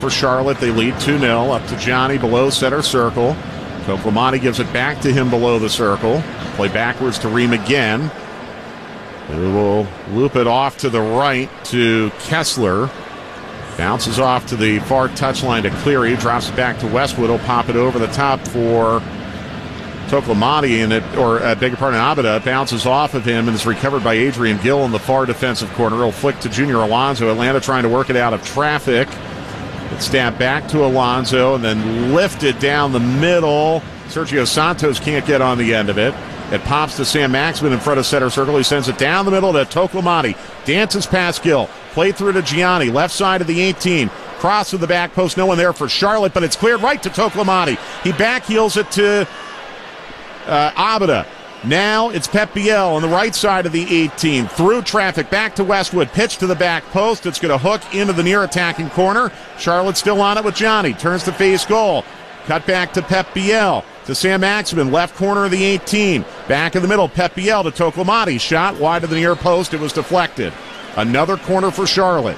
For Charlotte, they lead 2-0 up to Johnny below center circle. Toklamani gives it back to him below the circle. Play backwards to Ream again. Who will loop it off to the right to Kessler. Bounces off to the far touchline to Cleary. Drops it back to Westwood. He'll pop it over the top for Toklamani, and Abada bounces off of him and is recovered by Adrian Gill in the far defensive corner. He'll flick to Junior Alonso. Atlanta trying to work it out of traffic. It's stabbed back to Alonso and then lifted down the middle. Sergio Santos can't get on the end of it. It pops to Sam Maxman in front of center circle. He sends it down the middle to Toklamani. Dances past Gill. Play through to Gianni. Left side of the 18. Cross to the back post. No one there for Charlotte, but it's cleared right to Toklamani. He backheels it to Abada. Now it's Pep Biel on the right side of the 18. Through traffic, back to Westwood. Pitch to the back post. It's going to hook into the near attacking corner. Charlotte still on it with Johnny. Turns to face goal. Cut back to Pep Biel. To Sam Maxman, left corner of the 18. Back in the middle, Pep Biel to Toklamani. Shot wide of the near post. It was deflected. Another corner for Charlotte.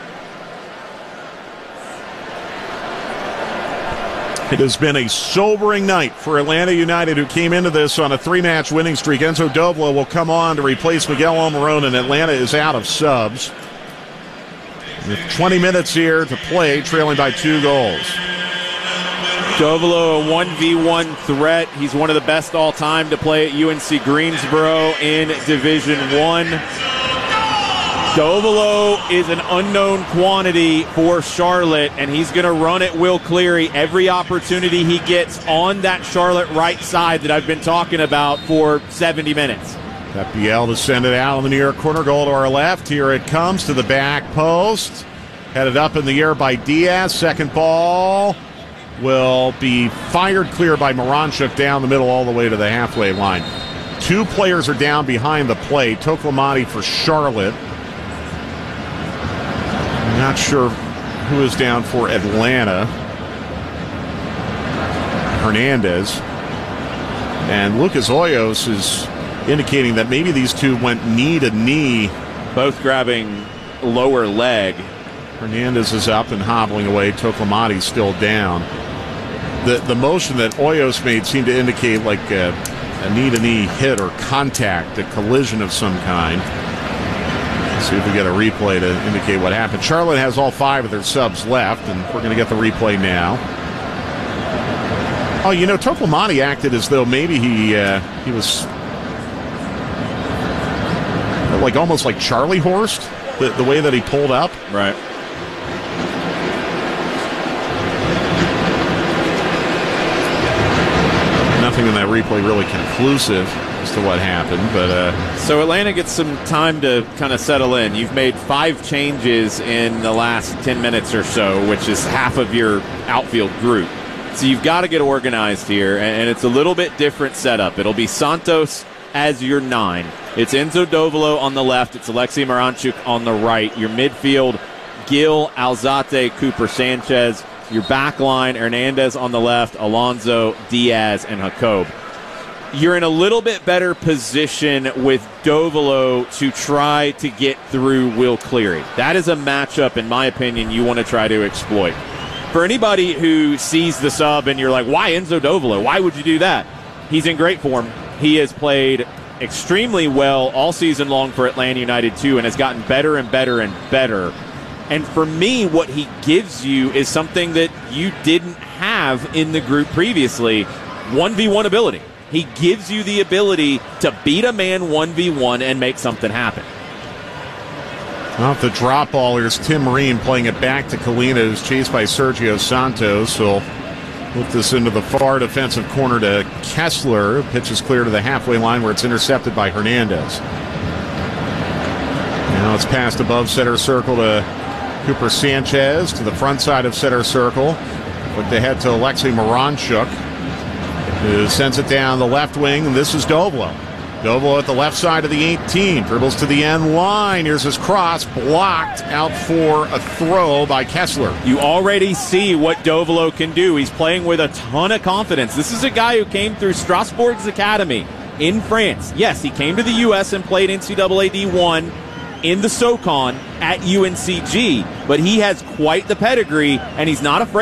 It has been a sobering night for Atlanta United, who came into this on a 3-match winning streak. Enzo Dovolo will come on to replace Miguel Almiron, and Atlanta is out of subs. With 20 minutes here to play, trailing by 2 goals. Dovolo, a 1v1 threat. He's one of the best all time to play at UNC Greensboro in Division I. Dovolo is an unknown quantity for Charlotte, and he's going to run at Will Cleary every opportunity he gets on that Charlotte right side that I've been talking about for 70 minutes. Pep Biel to send it out on the near corner. Goal to our left. Here it comes to the back post. Headed up in the air by Diaz. Second ball will be fired clear by Moranchuk down the middle all the way to the halfway line. 2 players are down behind the play. Toklamani for Charlotte. Not sure who is down for Atlanta. Hernandez. And Lucas Hoyos is indicating that maybe these two went knee to knee. Both grabbing lower leg. Hernandez is up and hobbling away. Toklamani's still down. The motion that Hoyos made seemed to indicate like a knee-to-knee hit or contact, a collision of some kind. See if we get a replay to indicate what happened. Charlotte has all 5 of their subs left, and we're going to get the replay now. Oh, you know, Toklamani acted as though maybe he was like almost like Charlie horsed, the way that he pulled up. Right. Nothing in that replay really conclusive as to what happened, but so Atlanta gets some time to kind of settle in. You've made 5 changes in the last 10 minutes or so, which is half of your outfield group. So you've got to get organized here, and it's a little bit different setup. It'll be Santos as your 9. It's Enzo Dovolo on the left. It's Alexei Moranchuk on the right. Your midfield, Gil, Alzate, Cooper, Sanchez. Your back line, Hernandez on the left, Alonso, Diaz, and Jacob. You're in a little bit better position with Dovolo to try to get through Will Cleary. That is a matchup, in my opinion, you want to try to exploit. For anybody who sees the sub and you're like, why Enzo Dovolo? Why would you do that? He's in great form. He has played extremely well all season long for Atlanta United too, and has gotten better and better and better. And for me, what he gives you is something that you didn't have in the group previously, 1v1 ability. He gives you the ability to beat a man 1v1 and make something happen. Off the drop ball, here's Tim Ream playing it back to Kalina, who's chased by Sergio Santos. He'll move this into the far defensive corner to Kessler. Pitch is clear to the halfway line where it's intercepted by Hernandez. Now it's passed above center circle to Cooper Sanchez to the front side of center circle. Look ahead to Alexei Moranchuk, who sends it down the left wing. And this is Dovolo. Dovolo at the left side of the 18. Dribbles to the end line. Here's his cross. Blocked out for a throw by Kessler. You already see what Dovolo can do. He's playing with a ton of confidence. This is a guy who came through Strasbourg's academy in France. Yes, he came to the U.S. and played NCAA D1. in the SoCon at UNCG, but he has quite the pedigree, and he's not afraid